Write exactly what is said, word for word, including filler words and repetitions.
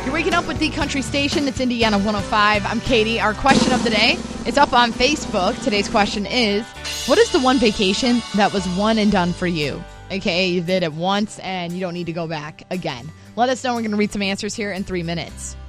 You're waking up with the country station. It's Indiana one oh five. I'm Katie. Our question of the day is up on Facebook. Today's question is, what is the one vacation that was one and done for you? A K A you did it once and you don't need to go back again. Let us know. We're going to read some answers here in three minutes.